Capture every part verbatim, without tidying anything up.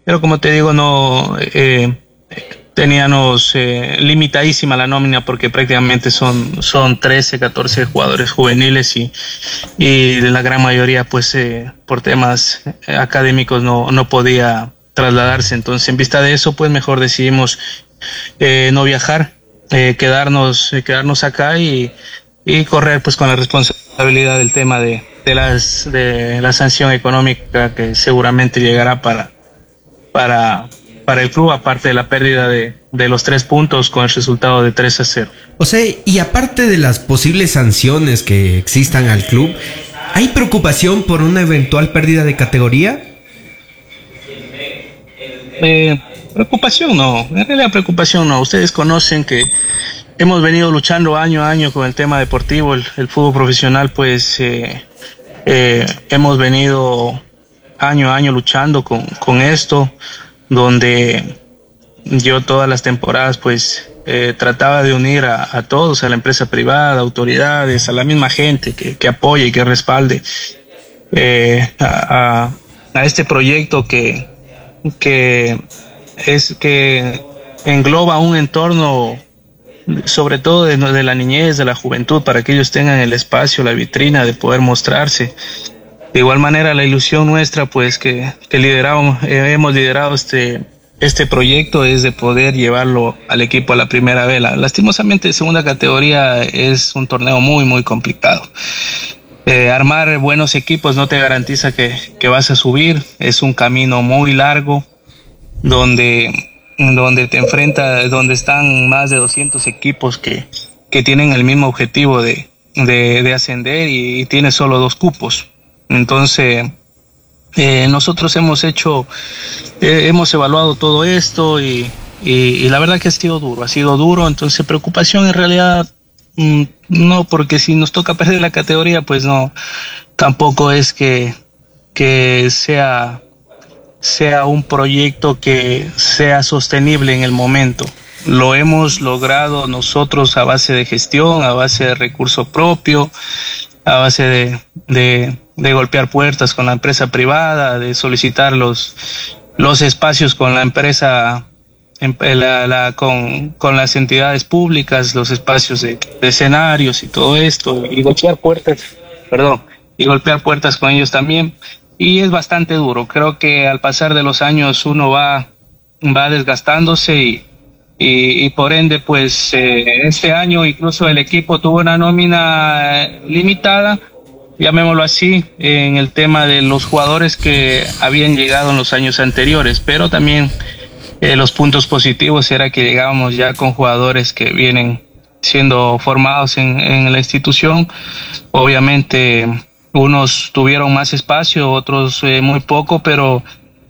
pero como te digo, no eh, teníamos eh, limitadísima la nómina porque prácticamente son, son trece, catorce jugadores juveniles y, y la gran mayoría pues eh, por temas académicos no, no podía trasladarse. Entonces, en vista de eso, pues mejor decidimos eh, no viajar, eh, quedarnos, eh, quedarnos acá y, y correr pues con la responsabilidad del tema de, de las de la sanción económica que seguramente llegará para para para el club, aparte de la pérdida de, de los tres puntos con el resultado de tres a cero. O sea, y aparte de las posibles sanciones que existan al club, ¿hay preocupación por una eventual pérdida de categoría? Eh, preocupación no, en realidad preocupación no. Ustedes conocen que hemos venido luchando año a año con el tema deportivo, el, el fútbol profesional, pues eh, eh, hemos venido año a año luchando con, con esto, donde yo todas las temporadas pues eh, trataba de unir a, a todos, a la empresa privada, autoridades, a la misma gente que, que apoye y que respalde eh, a, a, a este proyecto que, que es que engloba un entorno sobre todo de, de la niñez, de la juventud, para que ellos tengan el espacio, la vitrina de poder mostrarse. De igual manera, la ilusión nuestra, pues, que, que lideramos, eh, hemos liderado este, este proyecto es de poder llevarlo al equipo a la primera vela. Lastimosamente, segunda categoría es un torneo muy, muy complicado. Eh, armar buenos equipos no te garantiza que, que vas a subir. Es un camino muy largo, donde, donde te enfrentas, donde están más de doscientos equipos que, que tienen el mismo objetivo de, de, de ascender y, y tiene solo dos cupos. Entonces, eh, nosotros hemos hecho, eh, hemos evaluado todo esto y, y, y la verdad que ha sido duro, ha sido duro. Entonces, preocupación en realidad mmm, no, porque si nos toca perder la categoría, pues no, tampoco es que, que sea, sea un proyecto que sea sostenible en el momento. Lo hemos logrado nosotros a base de gestión, a base de recurso propio, a base de, de, de golpear puertas con la empresa privada, de solicitar los, los espacios con la empresa, la, la, con, con las entidades públicas, los espacios de, de escenarios y todo esto, y golpear puertas, perdón, y golpear puertas con ellos también. Y es bastante duro. Creo que al pasar de los años uno va, va desgastándose y Y, y por ende, pues eh, este año incluso el equipo tuvo una nómina eh, limitada, llamémoslo así, en el tema de los jugadores que habían llegado en los años anteriores, pero también eh, los puntos positivos era que llegábamos ya con jugadores que vienen siendo formados en, en la institución. Obviamente unos tuvieron más espacio, otros eh, muy poco, pero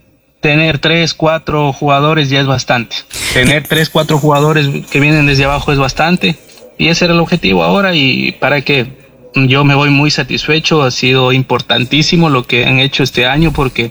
tener tres, cuatro jugadores ya es bastante. Tener tres, cuatro jugadores que vienen desde abajo es bastante. Y ese era el objetivo ahora, y para que yo me voy muy satisfecho. Ha sido importantísimo lo que han hecho este año, porque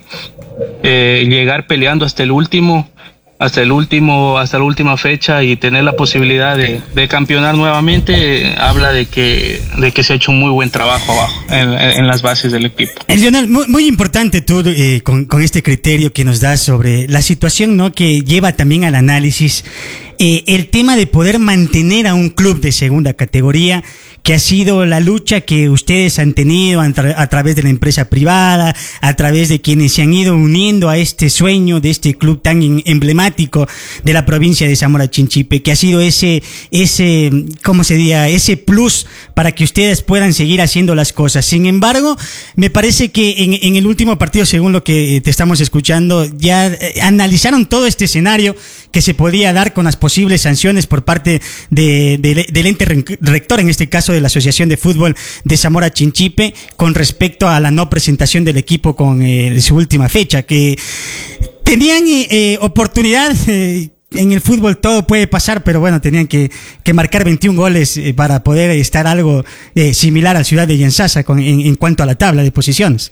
eh, llegar peleando hasta el último, hasta el último, hasta la última fecha y tener la posibilidad de, de campeonar nuevamente, eh, habla de que, de que se ha hecho un muy buen trabajo abajo, en, en las bases del equipo. Lionel, muy, muy importante tú eh, con, con este criterio que nos das sobre la situación, ¿no?, que lleva también al análisis eh, el tema de poder mantener a un club de segunda categoría, que ha sido la lucha que ustedes han tenido a, tra- a través de la empresa privada, a través de quienes se han ido uniendo a este sueño de este club tan en- emblemático de la provincia de Zamora Chinchipe, que ha sido ese, ese, ¿cómo se diría?, ese plus para que ustedes puedan seguir haciendo las cosas. Sin embargo, me parece que en, en el último partido, según lo que te estamos escuchando, ya eh, analizaron todo este escenario que se podía dar con las posibles sanciones por parte de, de, del ente rector, en este caso de la Asociación de Fútbol de Zamora Chinchipe, con respecto a la no presentación del equipo con eh, su última fecha, que tenían eh, oportunidad. Eh, en el fútbol todo puede pasar, pero bueno, tenían que, que marcar veintiún goles eh, para poder estar algo eh, similar al Ciudad de Yensasa con, en, en cuanto a la tabla de posiciones.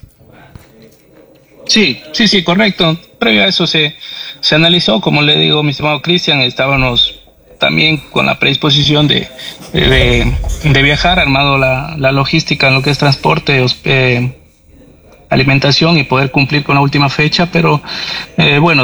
Sí, sí, sí, correcto. Previo a eso se, se analizó, como le digo, mi estimado Cristian, estábamos también con la predisposición de, de, de viajar, armado la, la logística en lo que es transporte, eh, alimentación y poder cumplir con la última fecha, pero eh, bueno,